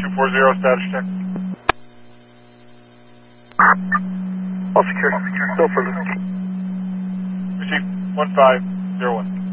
240, status check. All secure. Go for Luke. Receive 1501.